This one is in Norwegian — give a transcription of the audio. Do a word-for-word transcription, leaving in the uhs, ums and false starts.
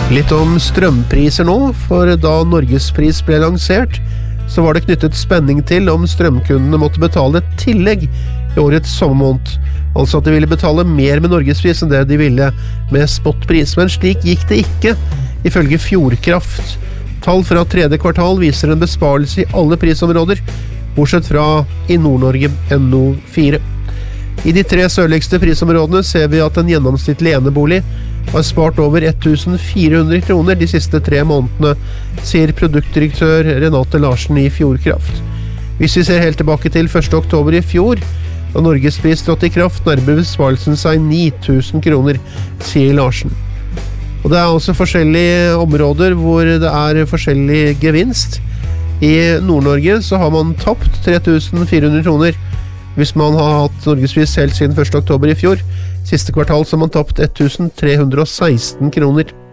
Litt om strømpriser nå, for da Norgespris ble lansert, så var det knyttet spenning til om strømkundene måtte betale et tillegg i årets sommermåned. Altså at de ville betale mer med Norgespris enn det de ville med spotpris. Men slik gikk det ikke, ifølge Fjordkraft. Tall fra tredje kvartal viser en besparelse i alle prisområder, bortsett fra i Nord-Norge N O fire. I de tre sørligste prisområdene ser vi at en gjennomsnittlig enebolig har spart over fjorten hundre kroner de siste tre månedene, sier produktdirektør Renate Larsen i Fjordkraft. Hvis vi ser helt tilbake til første oktober i fjor, da Norgespris trådte i kraft, nærmer besparelsen seg ni tusen kroner, sier Larsen. Og det er også forskjellige områder hvor det er forskjellig gevinst. I Nord-Norge så har man tapt tre tusen fire hundre kroner hvis man har hatt Norgespris helt siden første oktober i fjor. Siste kvartal så har man tapt tusen tre hundre og seksten kroner.